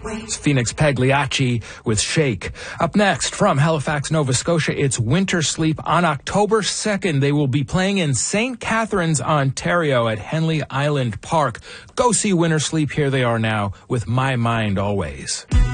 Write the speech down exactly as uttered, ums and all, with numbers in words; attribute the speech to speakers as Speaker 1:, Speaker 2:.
Speaker 1: It's Phoenix Pagliacci with Shake. Up next, from Halifax, Nova Scotia, it's Winter Sleep. On October second, they will be playing in Saint Catharines, Ontario at Henley Island Park. Go see Winter Sleep. Here they are now with My Mind Always.